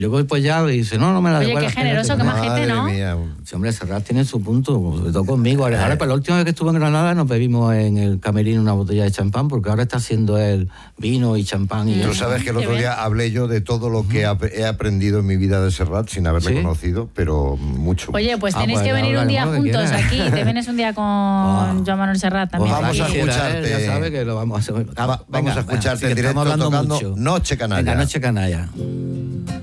Yo pues ya y dice, no me la Oye, qué generoso, qué majete, ¿no? Mía. Sí, hombre, Serrat tiene su punto, sobre todo conmigo. Ahora, pero la última vez que estuve en Granada nos bebimos en el camerino una botella de champán, porque ahora está haciendo el vino y champán. Y Tú sabes que el otro día hablé yo de todo lo que he aprendido en mi vida de Serrat sin haberle conocido, pero mucho. Oye, pues tenéis que venir un día juntos aquí. Te vienes un día con Joan Manuel Serrat también. Pues vamos a escucharte. Ya sabe que lo vamos a hacer. Vamos a escucharte en directo tocando mucho. Noche Canalla. Venga, Noche Canalla.